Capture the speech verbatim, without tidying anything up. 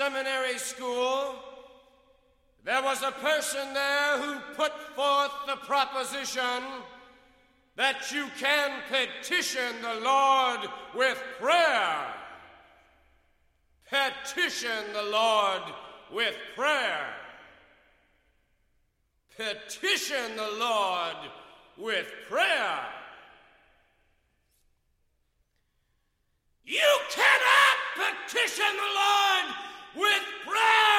seminary school, there was a person there who put forth the proposition that you can petition the Lord with prayer. Petition the Lord with prayer. Petition the Lord with prayer.